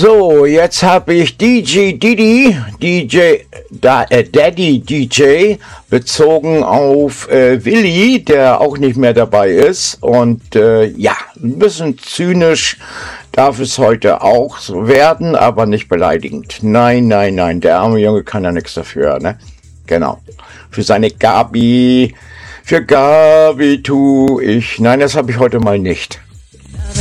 So, jetzt habe ich Daddy DJ bezogen auf Willi, der auch nicht mehr dabei ist. Und ja, ein bisschen zynisch darf es heute auch so werden, aber nicht beleidigend. Nein, nein, nein, der arme Junge kann ja nichts dafür, ne? Genau. Für seine Gabi, für Gabi tu ich. Nein, das habe ich heute mal nicht.